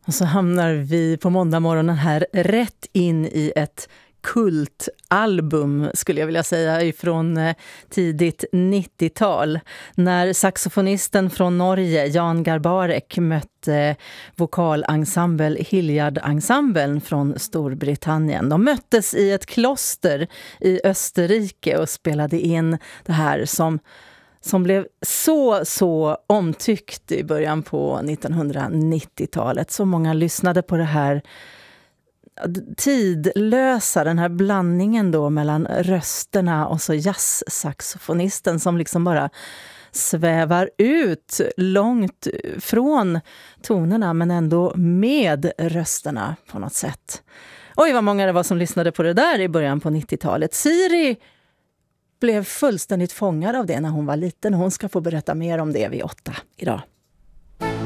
Och så hamnar vi på måndagmorgonen här rätt in i ett kultalbum, skulle jag vilja säga, ifrån tidigt 90-tal. När saxofonisten från Norge, Jan Garbarek, mötte vokalensemble Hilliard-ensemblen från Storbritannien. De möttes i ett kloster i Österrike och spelade in det här som blev så omtyckt i början på 1990-talet. Så många lyssnade på det här tidlösa, den här blandningen då mellan rösterna och så jazzsaxofonisten som liksom bara svävar ut långt från tonerna men ändå med rösterna på något sätt. Oj, vad många det var som lyssnade på det där i början på 90-talet. Siri blev fullständigt fångad av det när hon var liten. Hon ska få berätta mer om det vid 8 idag.